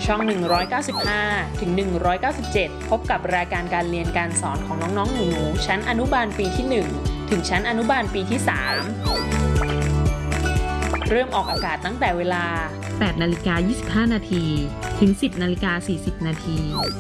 ช่อง 195 ถึง 197 พบกับรายการการเรียนการสอนของน้องๆหนูๆชั้นอนุบาลปีที่ 1 ถึงชั้นอนุบาลปีที่ 3 เริ่มออกอากาศตั้งแต่เวลา 8:25 น. ถึง 10:40 น.